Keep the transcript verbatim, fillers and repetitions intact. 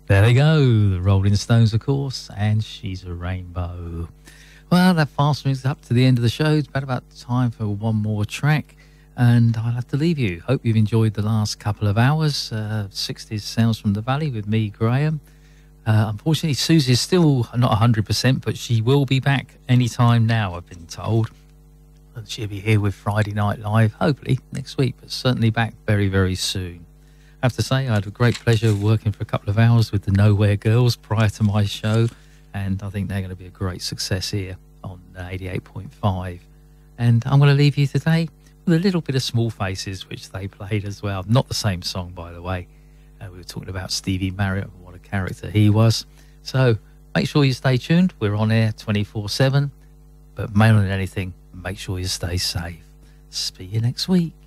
There they go, the Rolling Stones, of course, and She's a Rainbow. Well, that fast brings us up to the end of the show. It's about, about time for one more track, and I'll have to leave you. Hope you've enjoyed the last couple of hours. Uh, sixties Sounds from the Valley with me, Graham. Uh, unfortunately, Susie's still not one hundred percent, but she will be back anytime now, I've been told. And she'll be here with Friday Night Live, hopefully next week, but certainly back very, very soon. I have to say, I had a great pleasure working for a couple of hours with the Nowhere Girls prior to my show, and I think they're going to be a great success here on eighty-eight point five. And I'm going to leave you today with a little bit of Small Faces, which they played as well. Not the same song, by the way. Uh, we were talking about Stevie Marriott and what a character he was. So make sure you stay tuned. We're on air twenty-four seven, but more than anything, make sure you stay safe. See you next week.